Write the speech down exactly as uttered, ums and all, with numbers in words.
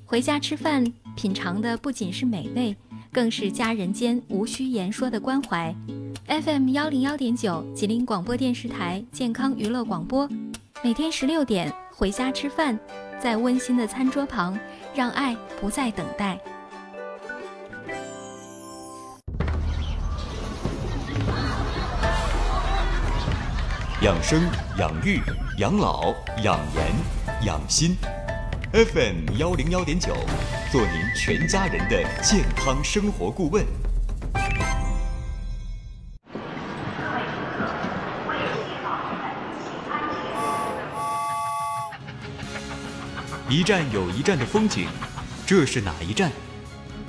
回家吃饭，品尝的不仅是美味，更是家人间无需言说的关怀。F M 幺零幺点九，吉林广播电视台健康娱乐广播，每天十六点，回家吃饭，在温馨的餐桌旁，让爱不再等待。 养生、养育、养老、养颜、养心。F M 幺零幺点九，做您全家人的健康生活顾问。一站有一站的风景，这是哪一站？